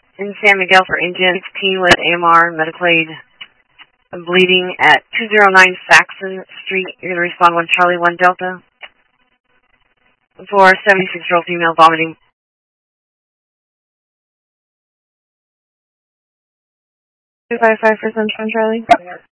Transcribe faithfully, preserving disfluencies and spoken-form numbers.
In San Miguel for engine sixteen with A M R, medical aid. I'm bleeding at two oh nine Saxon Street. You're going to respond one Charlie, one Delta. For seventy-six-year-old female vomiting. two five five for Sunshine Charlie.